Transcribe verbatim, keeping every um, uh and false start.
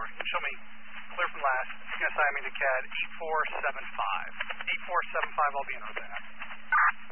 Show me. Clear from last. S I M E to C A D eight four seven five. eight four seven five, I'll be in Rosanna.